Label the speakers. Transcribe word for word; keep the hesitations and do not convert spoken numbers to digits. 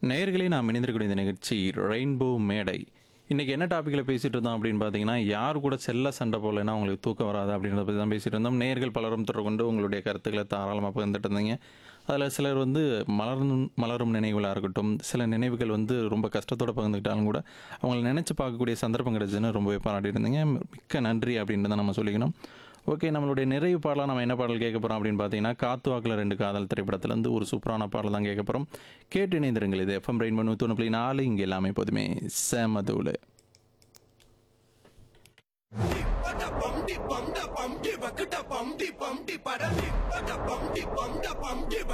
Speaker 1: நேயர்களே நாம் இணைந்திருக்கக்கூடிய இந்த நிகழ்ச்சி ரெயின்போ மேடை. இன்னைக்கு என்ன டாப்பிக்கில் பேசிட்டு இருந்தோம் அப்படின்னு பார்த்தீங்கன்னா, யார் கூட செல்ல சண்டை போடலைன்னா உங்களுக்கு தூக்கம் வராது அப்படின்றத பற்றி தான் பேசிட்டு இருந்தோம். நேயர்கள் பலரும் தொடர்பு கொண்டு உங்களுடைய கருத்துக்களை தாராளமாக பகிர்ந்துட்டு இருந்தீங்க. அதில் சிலர் வந்து மலரும் மலரும் நினைவுகளாக இருக்கட்டும், சில நினைவுகள் வந்து ரொம்ப கஷ்டத்தோட பகிர்ந்துக்கிட்டாலும் கூட அவங்கள நினச்சி பார்க்கக்கூடிய சந்தர்ப்பம் கிடைச்சுன்னு ரொம்பவே பாராட்டிட்டு இருந்தீங்க. மிக்க நன்றி அப்படின்னு தான் நம்ம சொல்லிக்கணும். ஓகே, நம்மளுடைய நிறைவு பாடலாம் நம்ம என்ன பாடல் கேட்க போகிறோம் அப்படின்னு பார்த்தீங்கன்னா, காத்து வாக்கில் ரெண்டு காதல் திரைப்படத்துலேருந்து ஒரு சூப்பரான பாடல் தான் கேட்க போகிறோம். கேட்டு இணைந்திருங்கள். இது எஃப்எம் ரெயின் பண்ணு தொண்ணூறு புள்ளி நாலு. இங்கே எல்லாமே எப்போதுமே செமதூள்.
Speaker 2: Bum di bum da bum di bakda bum di bum di para di bada bum di bum da bum di